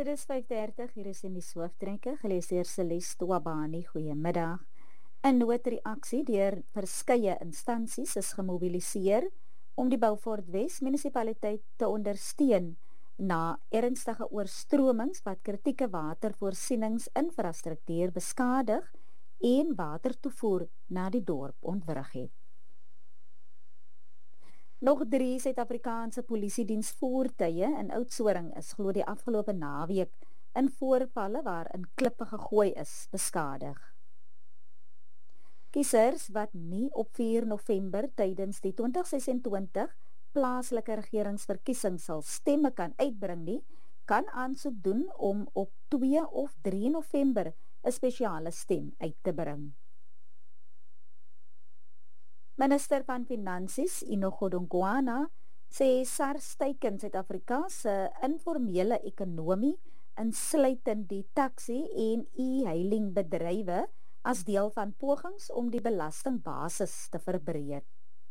Dit is 5:30, hier is in die hooftrenke, gelees deur Celeste Twabani. Goeiemiddag. 'n Noodreaksie deur verskeie instansies is gemobiliseer om die Beaufort Wes munisipaliteit te ondersteun na ernstige oorstromings wat kritieke watervoorsieningsinfrastruktuur beskadig en watertoevoer na die dorp ontwrig het. Nog 3 Suid-Afrikaanse polisiediensvoertuie in Oudtshoorn is glo die afgelope naweek in voorvalle waarin klippe gegooi is, beskadig. Kiesers wat nie op 4 November tydens die 2026 plaaslike regeringsverkiesing sal stemme kan uitbring nie, kan aansoek doen om op 2 of 3 November 'n spesiale stem uit te bring. Minister van Finansies, Enoch Godongwana, sê SARS teiken Suid-Afrika se informele ekonomie, insluitend die taxi en e-hailing bedrywe, as deel van pogings om die belastingbasis te verbreek.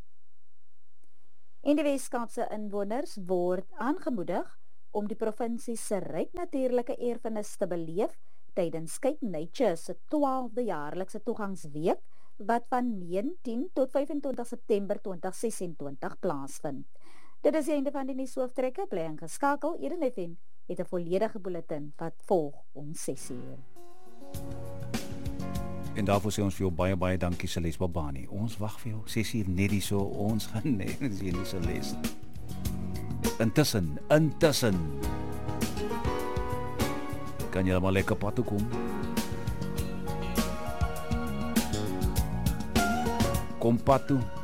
En die Weskaapse inwoners word aangemoedig om die provinsie se ryk natuurlike erfenis te beleef tydens Cape Nature se 12de jaarlikse toegangsweek wat van 19 tot 25 September 2026 plaasvind. Dit is die einde van die nuushooftrekke. Bly ingeskakel. Eden FM het 'n volledige bulletin wat volg om 6:00. En daarvoor sê ons vir jou baie dankie Celeste Twabani. Ons wag vir jou 6:00 net hier so. Ons gaan net hier nie Celeste. Intussen kan jy maar lekker pad toe kom. Kom pad toe.